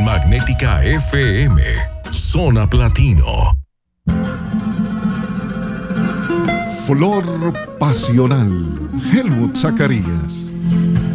Magnética FM, Zona Platino. Flor Pasional, Helmut Zacarías.